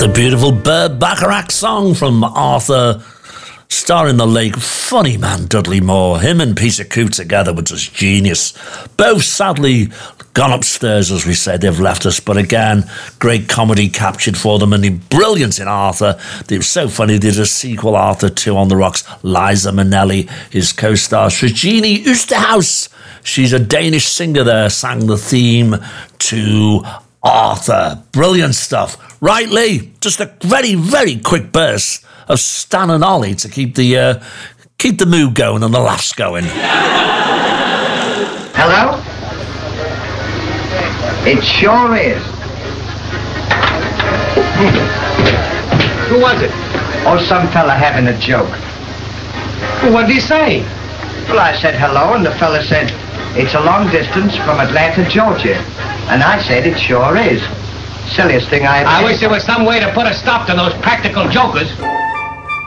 The beautiful Burt Bacharach song from Arthur, starring the late funny man Dudley Moore. Him and Peter Coo together were just genius. Both sadly gone upstairs, as we said. They've left us, but again, great comedy captured for them, and brilliant in Arthur. It was so funny. They did a sequel, Arthur 2 on the Rocks. Liza Minnelli, his co-star, Regine Oosterhuis. She's a Danish singer there, sang the theme to Arthur. Brilliant stuff. Right, Lee, just a very, very quick burst of Stan and Ollie to keep the mood going and the laughs going. Hello? It sure is. Who was it? Oh, some fella having a joke. Well, what did he say? Well, I said hello, and the fella said, it's a long distance from Atlanta, Georgia. And I said, it sure is. Silliest thing I ever... I wish there was some way to put a stop to those practical jokers.